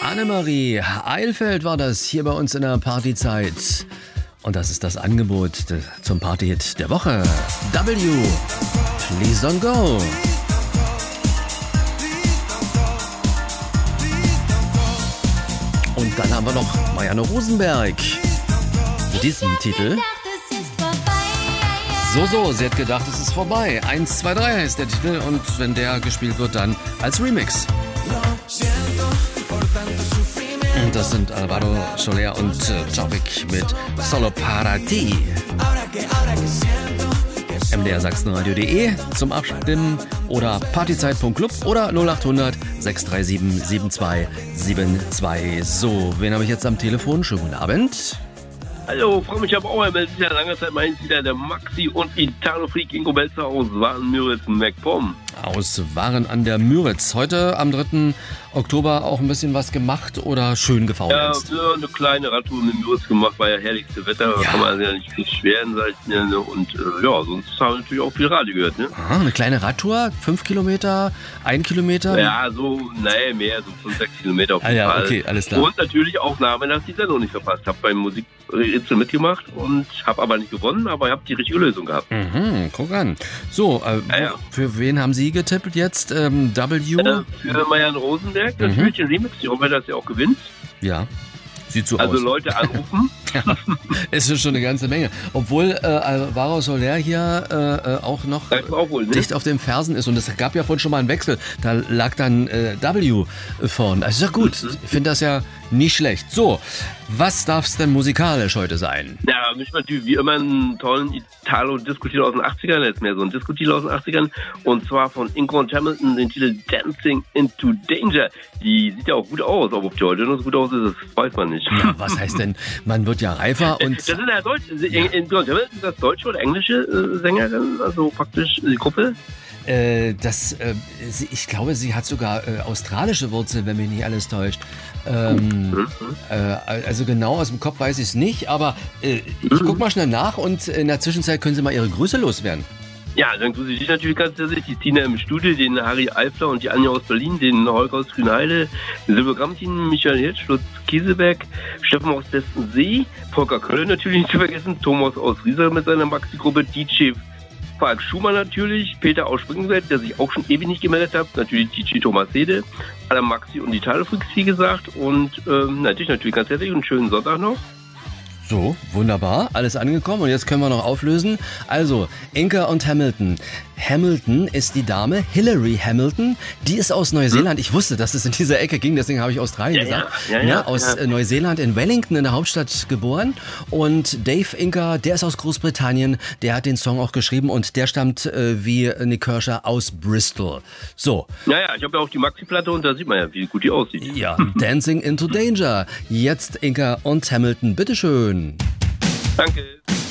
Annemarie Eilfeld war das hier bei uns in der Partyzeit. Und das ist das Angebot zum Partyhit der Woche. W. Please Don't Go. Und dann haben wir noch Marianne Rosenberg mit diesem Titel. So, sie hat gedacht, es ist vorbei. 1, 2, 3 heißt der Titel und wenn der gespielt wird, dann als Remix. Und das sind Alvaro Soler und Topic mit Solo Para Ti. mdrsachsenradio.de zum Abstimmen oder partyzeit.club oder 0800 637 7272. So, wen habe ich jetzt am Telefon? Schönen guten Abend. Hallo, freue mich aber auch, es ist ja lange Zeit mal wieder der Maxi und Italo-Freak Ingo Belzer aus Waren-Müritz in MacPom. Aus Waren an der Müritz. Heute am 3. Oktober auch ein bisschen was gemacht oder schön gefaulenzt? Ja, eine kleine Radtour mit Müritz gemacht, war ja herrlichste Wetter, da kann man ja nicht viel beschweren, sag ich mir. Und sonst haben wir natürlich auch viel Radio gehört. Ne? Aha, eine kleine Radtour, 5 Kilometer, 1 Kilometer? Ja, mehr, so 5, 6 Kilometer auf jeden Fall. Okay, alles klar. Und natürlich auch nachmittags die Sendung nicht verpasst. Habe beim Musikrätsel mitgemacht und habe aber nicht gewonnen, aber ich habe die richtige Lösung gehabt. Guck an. So, für wen haben Sie getippt jetzt? W? Für Marianne Rosenberg, natürlich den Remix. Ich hoffe, dass sie auch gewinnt. Ja, sieht so aus. Also Leute anrufen. Ja, ist schon eine ganze Menge. Obwohl Alvaro Soler hier auch noch dicht auf den Fersen ist. Und es gab ja vorhin schon mal einen Wechsel. Da lag dann W vorn. Also ist ja gut. Ich finde das ja nicht schlecht. So, was darf es denn musikalisch heute sein? Ja, mich natürlich wie immer einen tollen Italo-Disco-Titel aus den 80ern. Jetzt mehr so ein Disco-Titel aus den 80ern. Und zwar von Ingo und Hamilton, den Titel Dancing into Danger. Die sieht ja auch gut aus. Aber ob die heute noch so gut aus ist, das weiß man nicht. Ja, was heißt denn, man wird ja reifer und... Das sind ja Deutsche. Ingo und Hamilton, ist das deutsche oder englische Sängerin? Also praktisch die Gruppe? Ich glaube, sie hat sogar australische Wurzeln, wenn mich nicht alles täuscht. Also genau aus dem Kopf weiß ich es nicht, aber ich guck mal schnell nach und in der Zwischenzeit können Sie mal Ihre Grüße loswerden. Ja, dann grüße ich dich natürlich ganz herzlich, die Tina im Studio, den Harry Eifler und die Anja aus Berlin, den Holger aus Grünheide, den Silber Gramtin, Michael Hirsch, Lutz Kieseberg, Steffen aus Bestensee, Volker Köhler natürlich nicht zu vergessen, Thomas aus Riesa mit seiner Maxi-Gruppe, DJ Falk Schumann natürlich, Peter aus Springenfeld, der sich auch schon ewig nicht gemeldet hat, natürlich DJ Thomas Hede, alle Maxi und die Italo-Freaks, wie gesagt, und natürlich ganz herzlich und einen schönen Sonntag noch. So, wunderbar, alles angekommen und jetzt können wir noch auflösen. Also, Inga und Hamilton. Hamilton ist die Dame, Hillary Hamilton, die ist aus Neuseeland. Ich wusste, dass es in dieser Ecke ging, deswegen habe ich Australien gesagt. Aus Neuseeland in Wellington, in der Hauptstadt geboren. Und Dave Inga, der ist aus Großbritannien, der hat den Song auch geschrieben und der stammt wie Nick Kershaw aus Bristol. So. Naja, ich habe ja auch die Maxi-Platte und da sieht man ja, wie gut die aussieht. Ja, Dancing into Danger. Jetzt Inga und Hamilton, bitteschön. Danke.